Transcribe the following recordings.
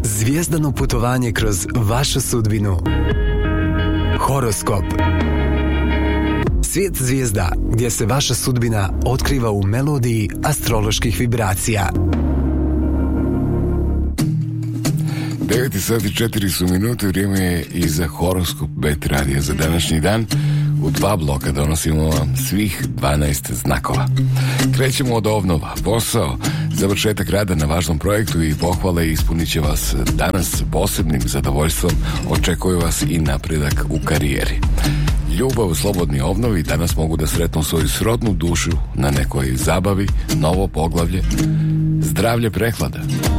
Zvijezdano putovanje kroz vašu sudbinu. Horoskop. Svijet zvijezda gdje se vaša sudbina otkriva u melodiji astroloških vibracija. 9:04 vrijeme je i za horoskop Bet radija za današnji dan. U 2 bloka donosimo vam svih 12 znakova. Krećemo od ovnova. Posao, završetak rada na važnom projektu i pohvale ispunit će vas danas posebnim zadovoljstvom. Očekuje vas i napredak u karijeri. Ljubav, slobodni obnovi danas mogu da sretnu svoju srodnu dušu na nekoj zabavi, novo poglavlje. Zdravlje, prehlada.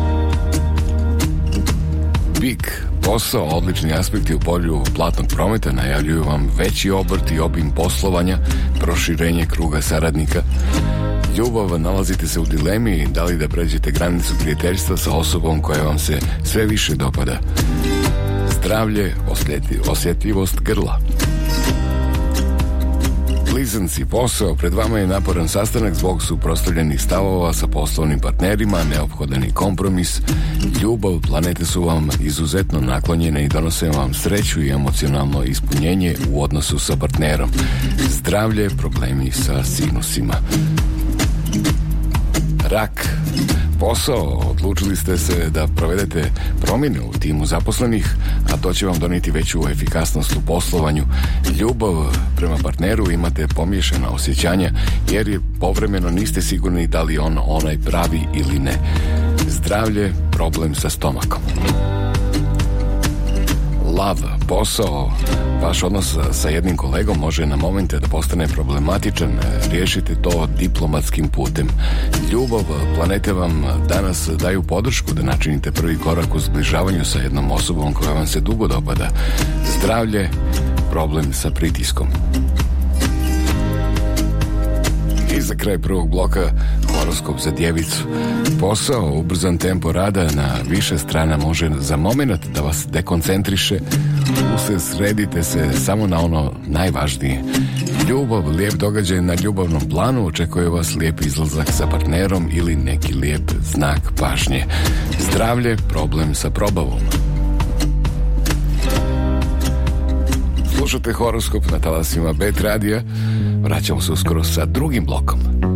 Bik, posao, odlični aspekti u polju platnog prometa najavljuju vam veći obrt i obim poslovanja, proširenje kruga saradnika. Ljubav, nalazite se u dilemi da li da pređete granicu prijateljstva sa osobom koja vam se sve više dopada. Zdravlje, osjetljivost grla. Blizanci, posao, pred vama je naporan sastanak zbog suprotstavljenih stavova sa poslovnim partnerima, neophodan je kompromis. Ljubav, planete su vam izuzetno naklonjene i donose vam sreću i emocionalno ispunjenje u odnosu sa partnerom. Zdravlje, problemi sa sinusima. Rak, posao, odlučili ste se da provedete promjene u timu zaposlenih, a to će vam donijeti veću efikasnost u poslovanju. Ljubav, prema partneru imate pomiješana osjećanja jer je povremeno niste sigurni da li on onaj pravi ili ne. Zdravlje, problem sa stomakom. Lav, posao, vaš odnos sa jednim kolegom može na momente da postane problematičan, riješite to diplomatskim putem. Ljubav, planete vam danas daju podršku da načinite prvi korak u zbližavanju sa jednom osobom koja vam se dugo dopada. Zdravlje, problem sa pritiskom. I za kraj prvog bloka horoskop za djevicu. Posao, ubrzan tempo rada na više strana može za moment da vas dekoncentriše. Usredsredite se samo na ono najvažnije. Ljubav, lijep događaj na ljubavnom planu, očekuje vas lijep izlazak sa partnerom ili neki lijep znak pažnje. Zdravlje, problem sa probavom. Slušate horoskop na talasima Bet radija. Vraćamo se uskoro sa drugim blokom.